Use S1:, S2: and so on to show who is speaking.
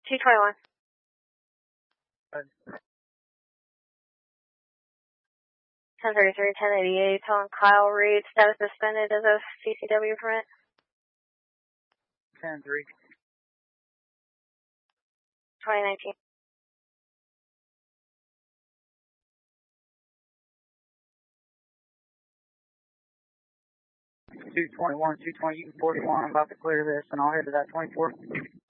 S1: 221. 1033, 1088, telling Kyle Reed, status suspended as a CCW permit.
S2: 10-3.
S1: 2019.
S2: $221, $220, you can 41. I'm about to clear this, and I'll head to that 24.